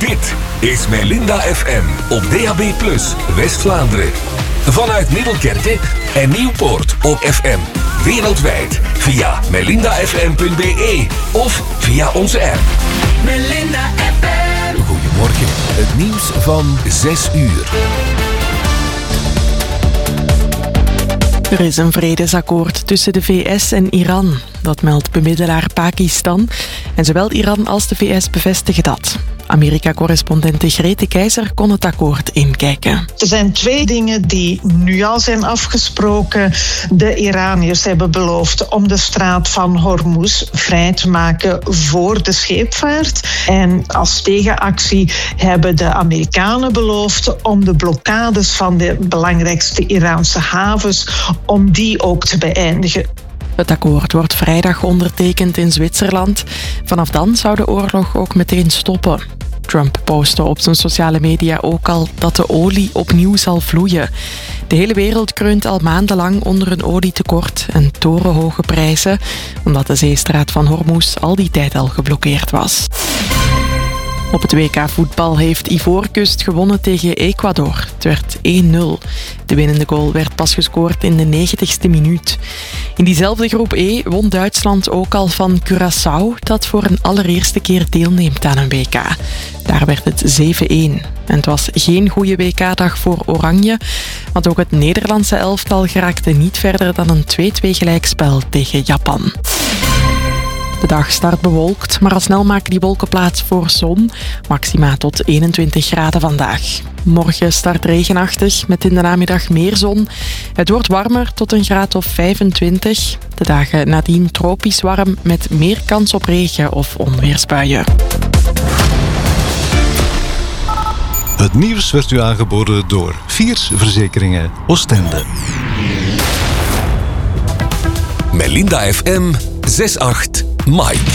Dit is Melinda FM op DAB+, West-Vlaanderen. Vanuit Middelkerke en Nieuwpoort op FM. Wereldwijd via melindafm.be of via onze app. Melinda FM. Goedemorgen, het nieuws van 6 uur. Er is een vredesakkoord tussen de VS en Iran. Dat meldt bemiddelaar Pakistan. En zowel Iran als de VS bevestigen dat. Amerika-correspondente Grete Keizer kon het akkoord inkijken. Er zijn 2 dingen die nu al zijn afgesproken. De Iraniërs hebben beloofd om de straat van Hormuz vrij te maken voor de scheepvaart. En als tegenactie hebben de Amerikanen beloofd om de blokkades van de belangrijkste Iraanse havens, om die ook te beëindigen. Het akkoord wordt vrijdag ondertekend in Zwitserland. Vanaf dan zou de oorlog ook meteen stoppen. Trump postte op zijn sociale media ook al dat de olie opnieuw zal vloeien. De hele wereld kreunt al maandenlang onder een olietekort en torenhoge prijzen, omdat de zeestraat van Hormuz al die tijd al geblokkeerd was. Op het WK voetbal heeft Ivoorkust gewonnen tegen Ecuador. Het werd 1-0. De winnende goal werd pas gescoord in de 90ste minuut. In diezelfde groep E won Duitsland ook al van Curaçao, dat voor een allereerste keer deelneemt aan een WK. Daar werd het 7-1. En het was geen goede WK-dag voor Oranje, want ook het Nederlandse elftal geraakte niet verder dan een 2-2 gelijkspel tegen Japan. De dag start bewolkt, maar al snel maken die wolken plaats voor zon. Maxima tot 21 graden vandaag. Morgen start regenachtig, met in de namiddag meer zon. Het wordt warmer tot een graad of 25. De dagen nadien tropisch warm, met meer kans op regen of onweersbuien. Het nieuws werd u aangeboden door Viers Verzekeringen Oostende. Melinda FM 68 Mike.